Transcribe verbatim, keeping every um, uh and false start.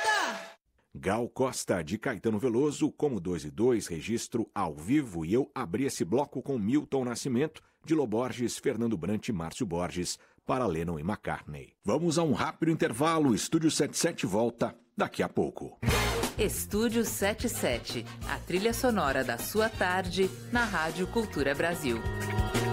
Gal Costa, de Caetano Veloso, como dois e dois, registro ao vivo, e eu abri esse bloco com Milton Nascimento, de Lô Borges, Fernando Brant e Márcio Borges, para Lennon e McCartney. Vamos a um rápido intervalo, Estúdio setenta e sete volta daqui a pouco. Estúdio setenta e sete, a trilha sonora da sua tarde, na Rádio Cultura Brasil.